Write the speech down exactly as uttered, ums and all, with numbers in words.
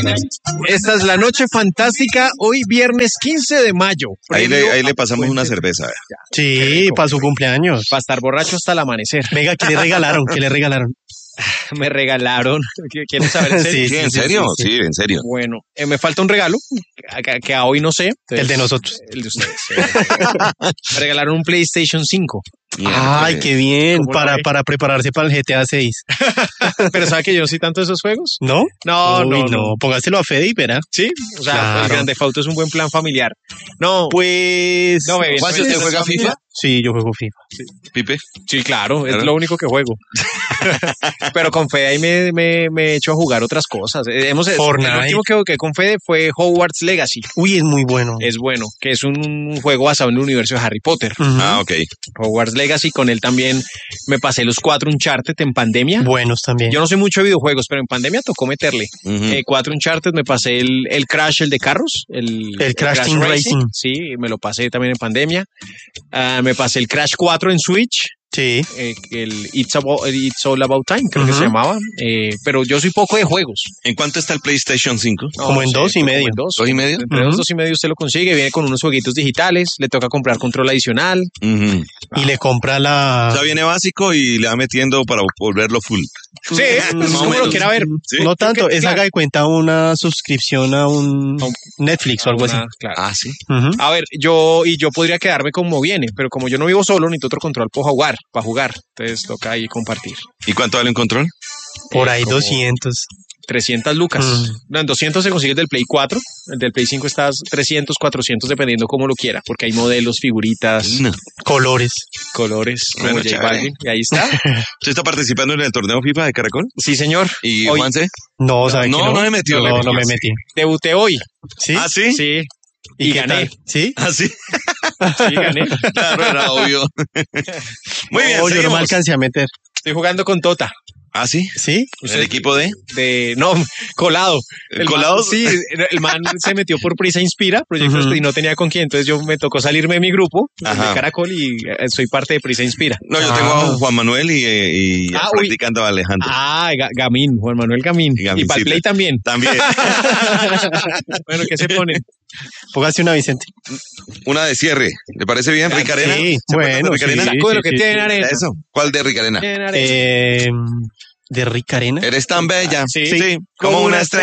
Esta es la noche fantástica, hoy viernes quince de mayo. Ahí le, ahí le pasamos una cerveza. Sí, para su cumpleaños. Para estar borracho hasta el amanecer. Venga, ¿qué le regalaron? ¿Qué le regalaron? Me regalaron. ¿Quieres saber en serio? Sí, ¿en serio? Sí, sí, en serio. Bueno, eh, me falta un regalo que, que a hoy no sé. Entonces, el de nosotros. El de ustedes. Eh. Me regalaron un PlayStation cinco. Mierda, Ay, qué bien, para, para prepararse para el G T A seis. Pero ¿sabe que yo no soy tanto de esos juegos? ¿No? No, Uy, no, no, no. Póngaselo a Fede y verá. Sí, o sea, claro. El Grand Theft Auto es un buen plan familiar. No, pues... No, me ¿Juancho, usted juega FIFA? Sí, yo juego FIFA. Sí. ¿Pipe? Sí, claro, ¿Claro? es lo único que juego. Pero con Fede ahí me, me, me he hecho a jugar otras cosas. Hemos, Fortnite. El último que jugué con Fede fue Hogwarts Legacy. Uy, es muy bueno. Es bueno, que es un juego basado en el universo de Harry Potter. Uh-huh. Ah, ok. Hogwarts Legacy, con él también me pasé los cuatro Uncharted en pandemia. Buenos también. Yo no sé mucho de videojuegos, pero en pandemia tocó meterle. Uh-huh. Eh, cuatro Uncharted, me pasé el, el Crash, el de carros. El, el, el Crash, Crash Team Racing. Racing. Sí, me lo pasé también en pandemia. Uh, me pasé el Crash cuatro en Switch. Sí. Eh, el It's, About, It's All About Time, creo uh-huh. que se llamaba. Eh, pero yo soy poco de juegos. ¿En cuánto está el PlayStation cinco? No, como en sé, dos y medio. En dos, ¿Dos y medio? Entre uh-huh. dos, dos y medio usted lo consigue. Viene con unos jueguitos digitales. Le toca comprar control adicional. Uh-huh. Y ah. le compra la... O sea, viene básico y le va metiendo para volverlo full. Sí, pues como lo quiera ver. ¿Sí? No tanto, que, es claro. haga de cuenta una suscripción a un Netflix o algo una, así. Claro. Ah, sí. Uh-huh. A ver, yo y yo podría quedarme como viene, pero como yo no vivo solo, necesito otro control para jugar, para jugar. Entonces toca ahí compartir. ¿Y cuánto vale un control? Por ahí eh, doscientos. trescientas lucas. Mm. No, en doscientos se consigue el del Play cuatro. El del Play cinco está trescientos, cuatrocientos, dependiendo cómo lo quiera, porque hay modelos, figuritas, no. colores. Colores, bueno, como J Balvin. Y ahí está. ¿Usted está participando en el torneo FIFA de Caracol? Sí, señor. ¿Y hoy... Juanse? No, ¿sabe no, que no? no me metió. No, no, no me metí. Debuté hoy. ¿Sí? ¿Ah, sí? Sí. ¿Y, y gané. Tal? ¿Sí? ¿Ah, sí? Sí, gané. Claro, era obvio. Muy bien, no, seguimos. Yo no me alcancé a meter. Estoy jugando con Tota. ¿Ah, sí? ¿Sí? ¿El equipo de? De, no, colado. ¿El, ¿El colado? Man, sí, el man se metió por Prisa Inspira, proyectos uh-huh. y no tenía con quién, entonces yo me tocó salirme de mi grupo, Ajá. de Caracol, y soy parte de Prisa Inspira. No, yo ah. tengo a Juan Manuel y, y ah, practicando a Alejandro. Ah, Gamín, Juan Manuel Gamín. Y, y para el Play también. También. Bueno, ¿qué se ponen? Póngase una, Vicente. Una de cierre. ¿Le parece bien, Ricarena? Sí, bueno, Ricarena? sí, sí, sí, lo que sí, tiene sí. arena. Eso. ¿Cuál de Ricarena? Eh, ¿De Ricarena? Eres tan bella. Sí. sí. Como una estrella.